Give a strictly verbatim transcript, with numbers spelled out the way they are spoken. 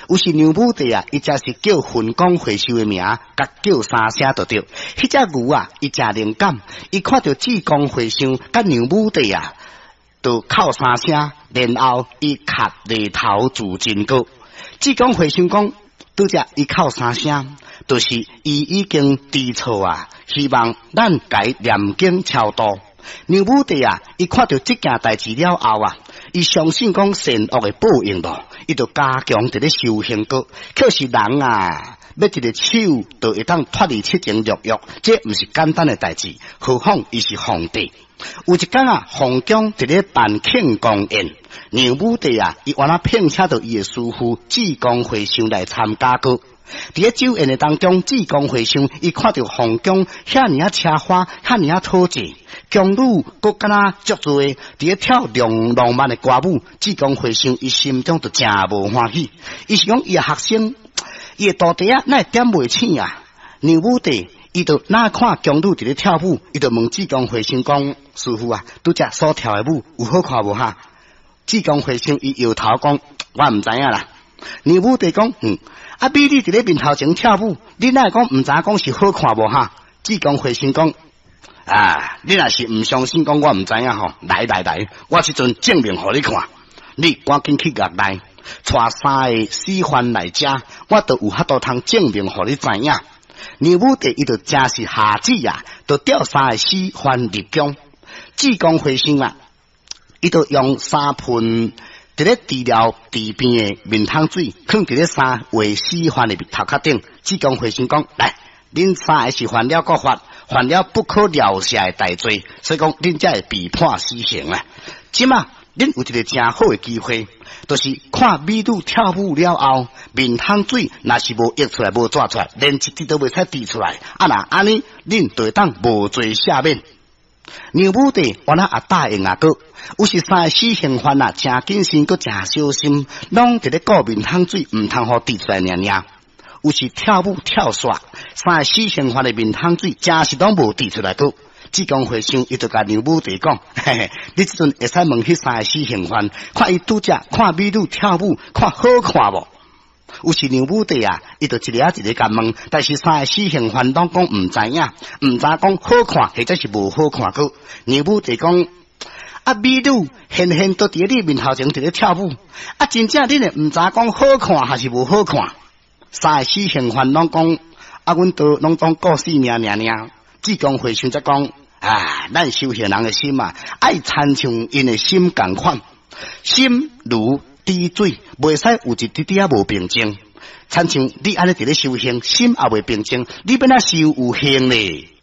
有时牛母地啊，伊只是叫分工回收的名，甲叫三声就对。迄只牛啊，伊真灵感，伊看到志工回收甲牛母地啊，就哭三声，然后伊磕犁头自真高。志工回收讲，拄只伊哭三声，就是伊已经知错啊，希望咱改念经超度。牛母地啊，伊看到这件代志了后啊，伊相信讲善恶的报应咯，伊就加强伫咧修行过。可是人啊，要一个手就会当脱离七情六欲，这毋是简单的代志。何况伊是皇帝。有一天啊，皇宫伫咧办庆功宴，牛母地啊，伊原来聘请到伊的师傅志工回收来参加过。伫咧酒宴的当中，志工回收伊看到皇宫遐尔啊车花，遐尔啊讨济。宫女搁敢若足多，伫咧跳浪浪漫的歌舞，志工回收伊心中就真无欢喜。伊是讲伊的学生，伊的徒弟啊，哪会点袂醒啊？牛母地伊就哪看宫女伫咧跳舞，伊就问志工回收讲：师傅啊，拄只所跳的舞有好看无哈？志工回收伊摇头讲：我毋知影啦。牛母地讲：嗯，啊，美女伫咧面头前跳舞，你哪会讲毋知讲是好看无哈？志工回收讲。啊！你若是唔相信，讲我唔知影吼，来来来，我即阵证明互你看。你赶紧去衙内，带三个死犯来遮，我都有法度通证明互你知影。牛母地伊就真是下旨啊，就调三个死犯入宫。志工回收啊，伊就用三盆伫咧治疗治病的面汤水，放伫咧三位死犯的头壳顶。志工回收讲：来，恁三个是犯了国法。犯了不可料赦的大罪，所以讲恁才会被判死刑啊！即嘛，恁有一个真好的机会，就是看美女跳舞了后，面汤水若是无溢出来，无抓出来，连一滴都袂使滴出来，啊那安尼，恁就会当无罪赦免。牛母地原来也答应啊个，有时三个死刑犯啊，真谨慎，佮真小心，拢伫咧顾面汤水，毋通互滴出来尔尔。有时跳舞跳煞，三个死刑犯的面汤水真是拢无滴出来过。志工回收伊就甲牛母地讲：嘿嘿，你即阵会使问迄三个死刑犯，看伊拄只看美女跳舞，看好看无？有时牛母地啊，伊就一个一个甲问，但是三个死刑犯拢讲毋知影，毋知讲好看或者是无好看过。牛母地讲：啊，美女现现都伫你面头前伫咧跳舞，啊，真正恁会毋知讲好看还是无好看？三个死刑犯拢讲，啊，阮都拢当过死命尔尔。志工回想则讲，啊，咱修行人的心啊，爱参像因的心共款，心如滴水，袂使有一滴滴啊无平静。参像你安尼伫咧修行，心也袂平静，你要哪修有行咧？